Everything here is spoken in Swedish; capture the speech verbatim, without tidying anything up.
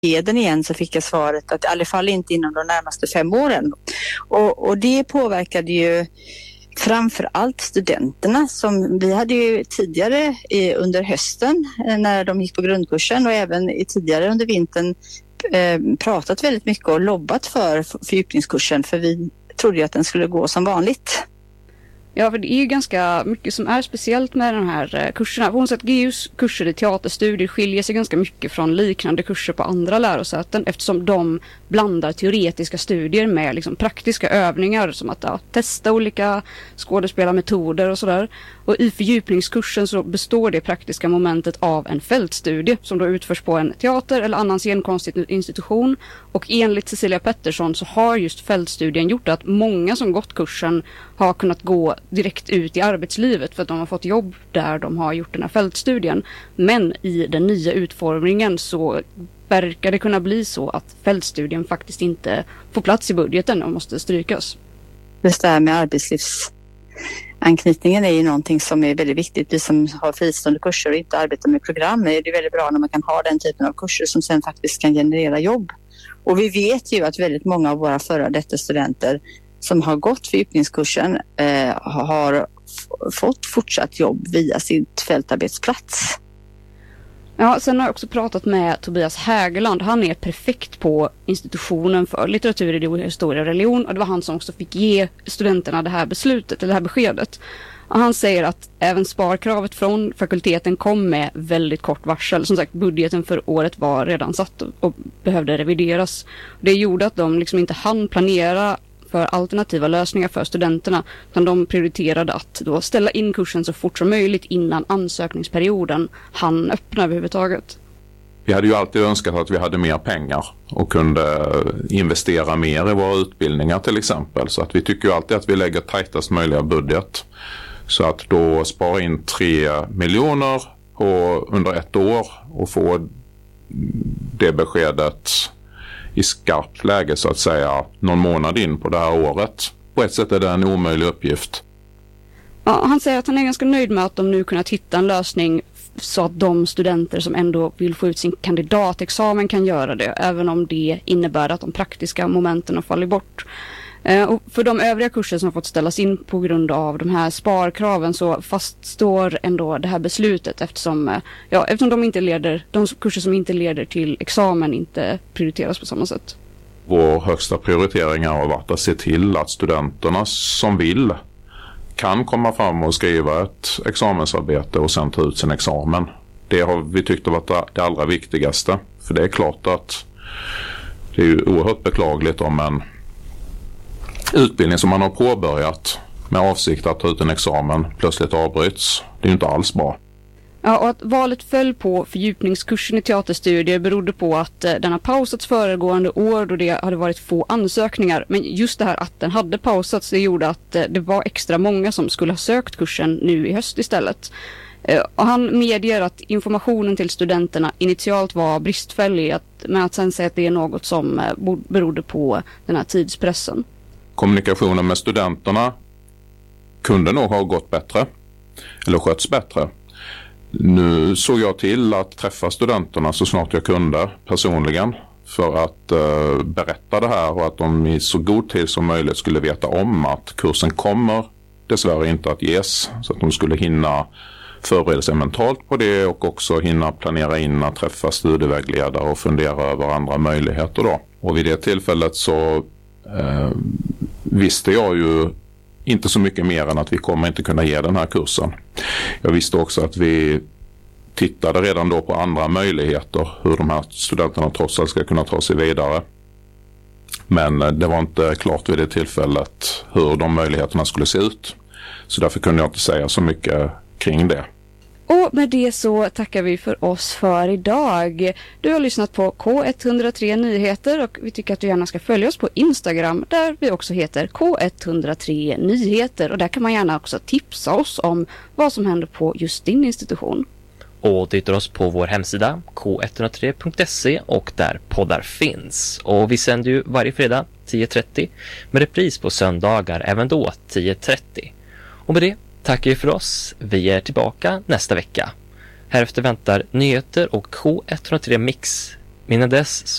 Eden igen, så fick jag svaret att i alla fall inte inom de närmaste fem åren. Och, och det påverkade ju framför allt studenterna, som vi hade ju tidigare i, under hösten när de gick på grundkursen och även i tidigare under vintern eh, pratat väldigt mycket och lobbat för fördjupningskursen, för vi trodde ju att den skulle gå som vanligt. Ja, för det är ju ganska mycket som är speciellt med den här kurserna. På något sätt, G U:s kurser i teaterstudier skiljer sig ganska mycket från liknande kurser på andra lärosäten, eftersom de blandar teoretiska studier med liksom praktiska övningar, som att ja, testa olika skådespelarmetoder och sådär. Och i fördjupningskursen så består det praktiska momentet av en fältstudie som då utförs på en teater eller annan scenkonstinstitution. Och enligt Cecilia Pettersson så har just fältstudien gjort att många som gått kursen har kunnat gå direkt ut i arbetslivet för att de har fått jobb där de har gjort den här fältstudien. Men i den nya utformningen så verkar det kunna bli så att fältstudien faktiskt inte får plats i budgeten och måste strykas. Just det här med arbetslivsanknytningen är ju någonting som är väldigt viktigt. Vi som har fristående kurser och inte arbetar med program, är det väldigt bra när man kan ha den typen av kurser som sen faktiskt kan generera jobb. Och vi vet ju att väldigt många av våra före detta studenter som har gått fördjupningskursen eh, har f- fått fortsatt jobb via sin fältarbetsplats. Ja, sen har jag också pratat med Tobias Hägerland. Han är prefekt på institutionen för litteratur, ideologi, historia och religion. Och det var han som också fick ge studenterna det här beslutet, eller det här beskedet. Och han säger att även sparkravet från fakulteten kom med väldigt kort varsel. Som sagt, budgeten för året var redan satt och, och behövde revideras. Det gjorde att de liksom inte hann planera för alternativa lösningar för studenterna, utan de prioriterade att då ställa in kursen så fort som möjligt innan ansökningsperioden hann öppna överhuvudtaget. Vi hade ju alltid önskat att vi hade mer pengar och kunde investera mer i våra utbildningar till exempel, så att vi tycker ju alltid att vi lägger tajtast möjliga budget. Så att då spara in tre miljoner på under ett år och få det beskedet i skarpt läge så att säga någon månad in på det här året. På ett sätt är det en omöjlig uppgift. Ja, han säger att han är ganska nöjd med att de nu kunnat hitta en lösning så att de studenter som ändå vill få ut sin kandidatexamen kan göra det, även om det innebär att de praktiska momenten har fallit bort. Och för de övriga kurser som har fått ställas in på grund av de här sparkraven så faststår ändå det här beslutet, eftersom, ja, eftersom de, inte leder, de kurser som inte leder till examen inte prioriteras på samma sätt. Vår högsta prioritering har varit att se till att studenterna som vill kan komma fram och skriva ett examensarbete och sen ta ut sin examen. Det har vi tyckt har varit det allra viktigaste. För det är klart att det är ju oerhört beklagligt om en utbildning som man har påbörjat med avsikt att ta ut en examen plötsligt avbryts. Det är ju inte alls bra. Ja, och att valet föll på fördjupningskursen i teaterstudier berodde på att eh, den har pausats föregående år då det hade varit få ansökningar. Men just det här att den hade pausats, det gjorde att eh, det var extra många som skulle ha sökt kursen nu i höst istället. Eh, och han medger att informationen till studenterna initialt var bristfällig, att, men att sen säga att det är något som eh, berodde på den här tidspressen. Kommunikationen med studenterna kunde nog ha gått bättre eller sköts bättre. Nu såg jag till att träffa studenterna så snart jag kunde personligen för att uh, berätta det här och att de i så god tid som möjligt skulle veta om att kursen kommer dessvärre inte att ges, så att de skulle hinna förbereda sig mentalt på det och också hinna planera in att träffa studievägledare och fundera över andra möjligheter då. Och vid det tillfället så uh, visste jag ju inte så mycket mer än att vi kommer inte kunna ge den här kursen. Jag visste också att vi tittade redan då på andra möjligheter hur de här studenterna trots allt ska kunna ta sig vidare. Men det var inte klart vid det tillfället hur de möjligheterna skulle se ut. Så därför kunde jag inte säga så mycket kring det. Och med det så tackar vi för oss för idag. Du har lyssnat på K etthundratre Nyheter och vi tycker att du gärna ska följa oss på Instagram där vi också heter K etthundratre Nyheter. Och där kan man gärna också tipsa oss om vad som händer på just din institution. Och du hittar oss på vår hemsida k etthundratre punkt se och där poddar finns. Och vi sänder ju varje fredag tio trettio med repris på söndagar även då tio trettio. Och med det tackar vi för oss. Vi är tillbaka nästa vecka. Härefter väntar nyheter och K etthundratre Mix Innan dess